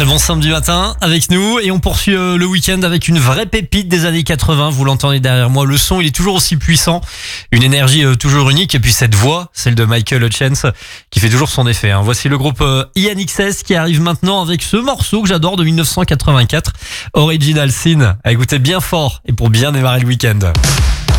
Très bon samedi matin avec nous et on poursuit le week-end avec une vraie pépite des années 80. Vous l'entendez derrière moi, le son il est toujours aussi puissant, une énergie toujours unique et puis cette voix, celle de Michael Hutchence qui fait toujours son effet. Voici le groupe INXS qui arrive maintenant avec ce morceau que j'adore de 1984, Original Sin. À écouter bien fort et pour bien démarrer le week-end.